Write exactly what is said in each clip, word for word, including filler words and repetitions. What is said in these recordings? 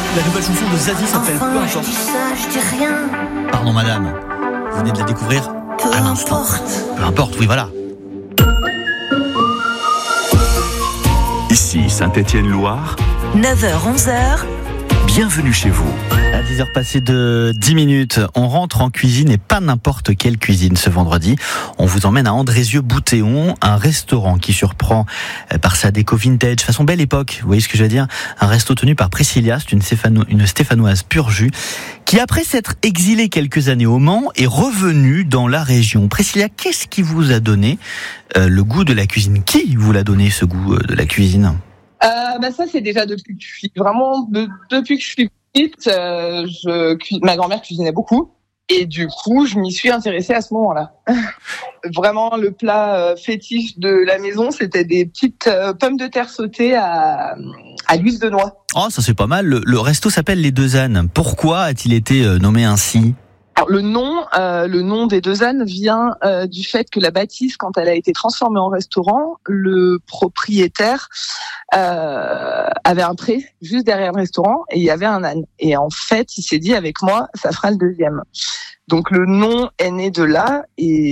La nouvelle chanson de Zazie s'appelle Peu Enfin, importe. je dis ça, je dis rien. Pardon madame, vous venez de la découvrir Peu à l'instant. importe. Peu importe, oui voilà. Ici Saint-Étienne-Loire, neuf heures onze heures, bienvenue chez vous. À dix heures passées de dix minutes, on rentre en cuisine et pas n'importe quelle cuisine ce vendredi. On vous emmène à Andrézieux-Boutéon, un restaurant qui surprend par sa déco vintage, façon belle époque. Vous voyez ce que je veux dire? Un resto tenu par Priscilla, c'est une, Stéphano- une stéphanoise pur jus, qui après s'être exilée quelques années au Mans est revenue dans la région. Priscilla, qu'est-ce qui vous a donné euh, le goût de la cuisine? Qui vous l'a donné ce goût euh, de la cuisine? Euh, bah ça c'est déjà depuis que je suis vraiment de, depuis que je suis petite, euh, je cui- ma grand-mère cuisinait beaucoup et du coup je m'y suis intéressée à ce moment-là. Vraiment le plat euh, fétiche de la maison, c'était des petites euh, pommes de terre sautées à à l'huile de noix. Oh, ça c'est pas mal. Le, le resto s'appelle Les Deux Ânes. Pourquoi a-t-il été euh, nommé ainsi? Alors, le nom, euh, le nom des Deux Ânes vient euh, du fait que la bâtisse, quand elle a été transformée en restaurant, le propriétaire euh, avait un pré juste derrière le restaurant et il y avait un âne. Et en fait, il s'est dit avec moi, ça fera le deuxième. Donc le nom est né de là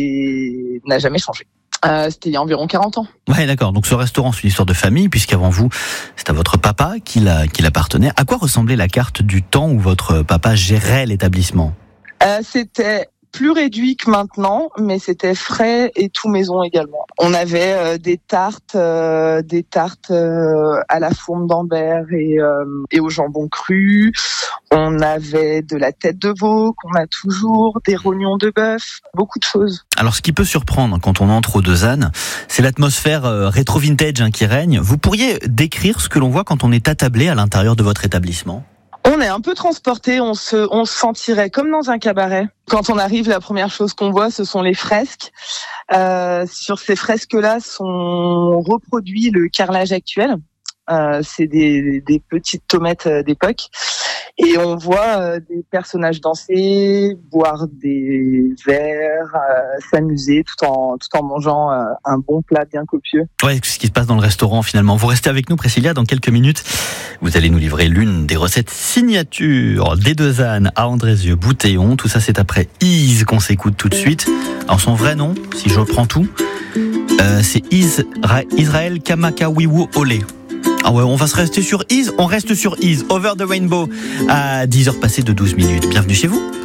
et n'a jamais changé. Euh, c'était il y a environ quarante ans. Ouais, d'accord. Donc ce restaurant, c'est une histoire de famille, puisqu'avant vous, c'est à votre papa qui l'a, qui l'appartenait. À quoi ressemblait la carte du temps où votre papa gérait l'établissement? Euh, c'était plus réduit que maintenant, mais c'était frais et tout maison également. On avait euh, des tartes, euh, des tartes euh, à la fourme d'Ambert et, euh, et au jambon cru. On avait de la tête de veau qu'on a toujours, des rognons de bœuf, beaucoup de choses. Alors, ce qui peut surprendre quand on entre aux Deux Ânes, c'est l'atmosphère euh, rétro-vintage hein, qui règne. Vous pourriez décrire ce que l'on voit quand on est attablé à l'intérieur de votre établissement? On est un peu transporté, on se, on se sentirait comme dans un cabaret. Quand on arrive, la première chose qu'on voit, ce sont les fresques. Euh, sur ces fresques-là sont reproduits le carrelage actuel. Euh, c'est des, des petites tomates d'époque. Et on voit euh, des personnages danser, boire des verres, euh, s'amuser tout en tout en mangeant euh, un bon plat bien copieux. Ouais, ce qui se passe dans le restaurant finalement. Vous restez avec nous, Priscilla, dans quelques minutes. Vous allez nous livrer l'une des recettes signature des Deux Ânes à Andrézieux-Boutéon. Tout ça, c'est après Is qu'on s'écoute tout de suite. Alors son vrai nom, si je reprends tout, euh, c'est Isra- Israël Kamakawiwo Olé. Ah ouais, on va se rester sur Is, on reste sur Is, Over the Rainbow, à dix heures passées de douze minutes. Bienvenue chez vous.